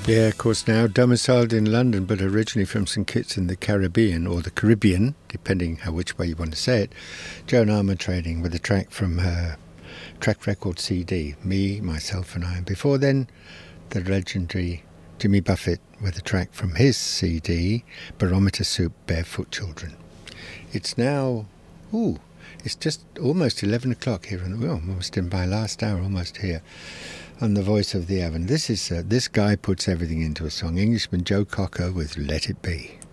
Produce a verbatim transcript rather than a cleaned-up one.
Yeah, of course, now domiciled in London, but originally from Saint Kitts in the Caribbean, or the Caribbean, depending how which way you want to say it. Joan Armatrading with a track from her track record C D, Me, Myself and I. And before then, the legendary Jimmy Buffett with a track from his C D, Barometer Soup, Barefoot Children. It's now, ooh, it's just almost eleven o'clock here, and well, almost in my last hour, almost here, on the Voice of the Avon. This is, uh, this guy puts everything into a song. Englishman Joe Cocker with Let It Be.